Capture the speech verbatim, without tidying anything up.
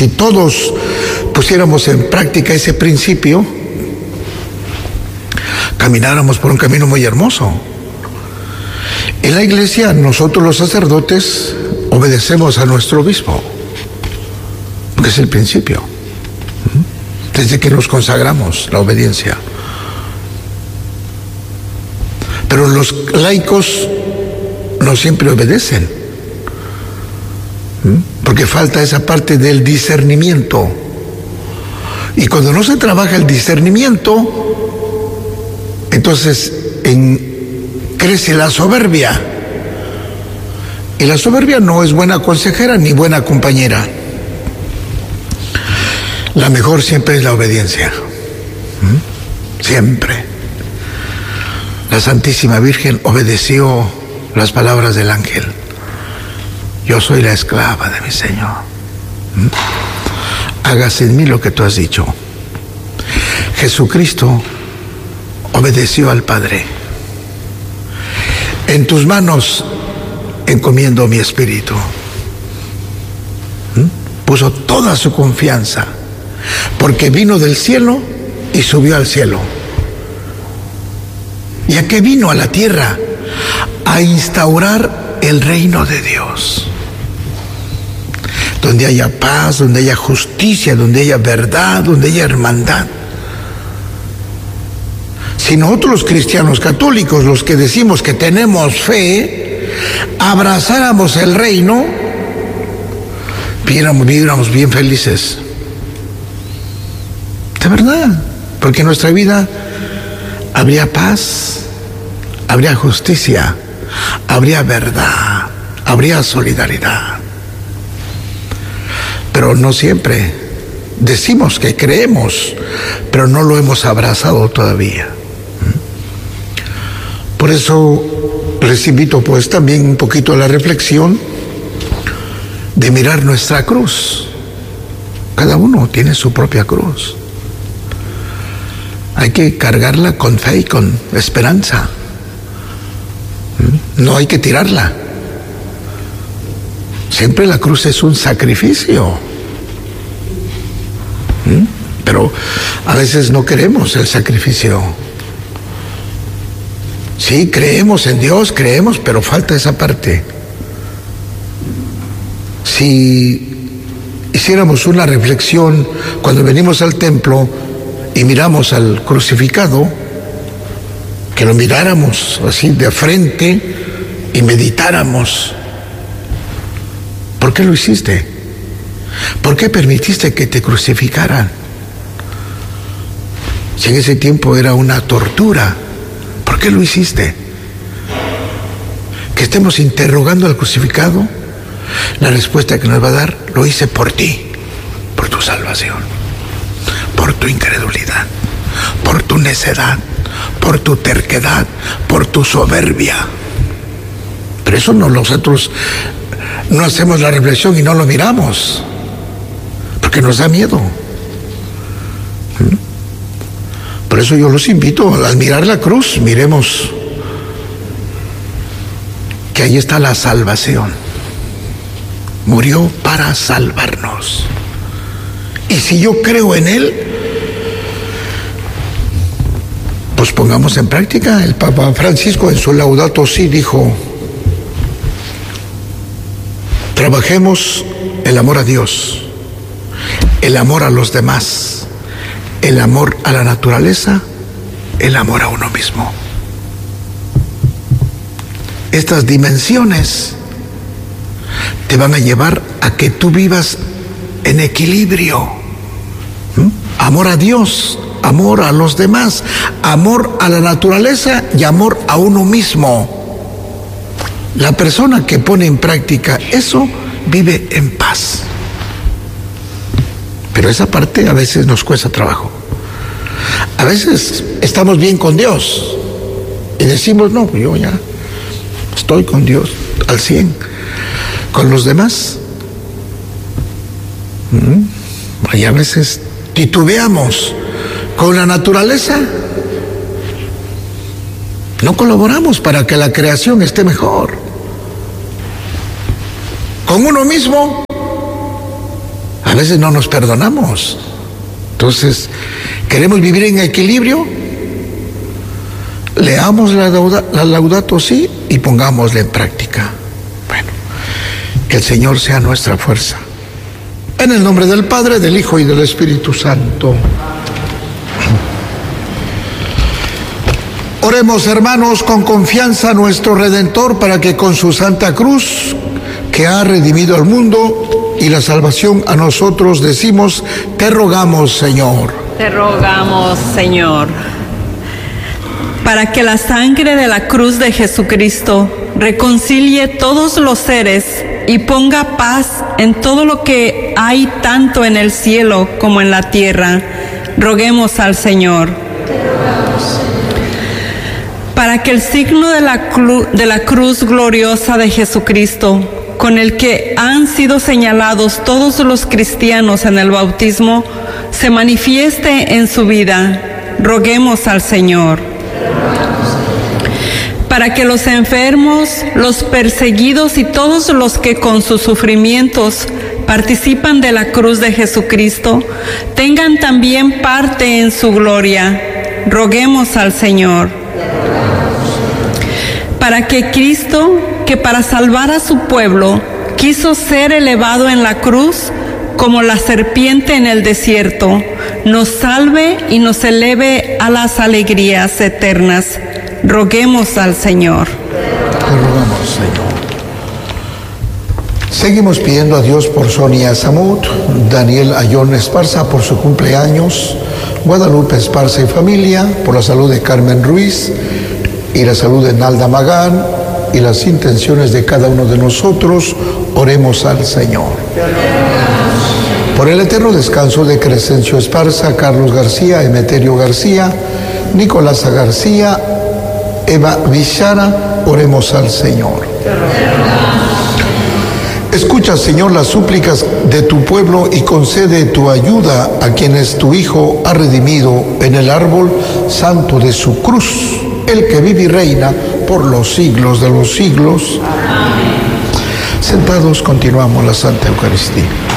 Si todos pusiéramos en práctica ese principio, camináramos por un camino muy hermoso. En la iglesia, nosotros los sacerdotes obedecemos a nuestro obispo, porque es el principio. Desde que nos consagramos, la obediencia. Pero los laicos no siempre obedecen, porque falta esa parte del discernimiento. Y cuando no se trabaja el discernimiento, entonces en, crece la soberbia. Y la soberbia no es buena consejera ni buena compañera. La mejor siempre es la obediencia. ¿Mm? Siempre. La Santísima Virgen obedeció las palabras del ángel. Yo soy la esclava de mi Señor. ¿Mm? Hágase en mí lo que tú has dicho. Jesucristo obedeció al Padre. En tus manos encomiendo mi espíritu. ¿Mm? Puso toda su confianza, porque vino del cielo y subió al cielo. ¿Y a qué vino a la tierra? A instaurar el reino de Dios. Donde haya paz, donde haya justicia, donde haya verdad, donde haya hermandad. Si nosotros los cristianos católicos, los que decimos que tenemos fe, abrazáramos el reino, viviéramos, viviéramos bien felices. De verdad, porque en nuestra vida habría paz, habría justicia, habría verdad, habría solidaridad. Pero no siempre. Decimos que creemos, pero no lo hemos abrazado todavía. Por eso les invito pues también un poquito a la reflexión de mirar nuestra cruz. Cada uno tiene su propia cruz. Hay que cargarla con fe y con esperanza. No hay que tirarla. Siempre la cruz es un sacrificio. Pero a veces no queremos el sacrificio. Sí, creemos en Dios, creemos, pero falta esa parte. Si hiciéramos una reflexión cuando venimos al templo y miramos al crucificado, que lo miráramos así de frente y meditáramos. ¿Por qué lo hiciste? ¿Por qué permitiste que te crucificaran? Si en ese tiempo era una tortura, ¿por qué lo hiciste? Que estemos interrogando al crucificado, la respuesta que nos va a dar: lo hice por ti, por tu salvación, por tu incredulidad, por tu necedad, por tu terquedad, por tu soberbia. Pero eso no, nosotros no hacemos la reflexión y no lo miramos, porque nos da miedo. Por eso yo los invito, al mirar la cruz, miremos que ahí está la salvación. Murió para salvarnos. Y si yo creo en Él, pues pongamos en práctica. El Papa Francisco en su Laudato Si dijo: trabajemos el amor a Dios, el amor a los demás, el amor a la naturaleza, el amor a uno mismo. Estas dimensiones te van a llevar a que tú vivas en equilibrio. ¿Mm? Amor a Dios, amor a los demás, amor a la naturaleza y amor a uno mismo. La persona que pone en práctica eso vive en paz. Pero esa parte a veces nos cuesta trabajo. A veces estamos bien con Dios y decimos: no, yo ya estoy con Dios al cien. Con los demás, ¿Mm? y a veces titubeamos. Con la naturaleza no colaboramos para que la creación esté mejor. Con uno mismo, A veces no nos perdonamos. Entonces, ¿queremos vivir en equilibrio? Leamos la, la Laudato Si y pongámosla en práctica. Bueno, que el Señor sea nuestra fuerza. En el nombre del Padre, del Hijo y del Espíritu Santo. Oremos, hermanos, con confianza a nuestro Redentor para que con su Santa Cruz, que ha redimido al mundo y la salvación a nosotros, decimos: te rogamos, Señor. Te rogamos, Señor. Para que la sangre de la cruz de Jesucristo reconcilie todos los seres y ponga paz en todo lo que hay, tanto en el cielo como en la tierra, roguemos al Señor. Para que el signo de la, cru- de la cruz gloriosa de Jesucristo, con el que han sido señalados todos los cristianos en el bautismo, se manifieste en su vida, roguemos al Señor. Para que los enfermos, los perseguidos y todos los que con sus sufrimientos participan de la cruz de Jesucristo, tengan también parte en su gloria, roguemos al Señor. Para que Cristo, que para salvar a su pueblo quiso ser elevado en la cruz como la serpiente en el desierto, nos salve y nos eleve a las alegrías eternas, roguemos al Señor. Te rogamos, Señor. Seguimos pidiendo a Dios por Sonia Samut, Daniel Ayón Esparza por su cumpleaños, Guadalupe Esparza y familia, por la salud de Carmen Ruiz y la salud de Nalda Magán y las intenciones de cada uno de nosotros. Oremos al Señor. Por el eterno descanso de Crescencio Esparza, Carlos García, Emeterio García, Nicolasa García, Eva Villara, oremos al Señor. Escucha, Señor, las súplicas de tu pueblo y concede tu ayuda a quienes tu Hijo ha redimido en el árbol santo de su cruz, el que vive y reina por los siglos de los siglos. Amén. Sentados, continuamos la Santa Eucaristía.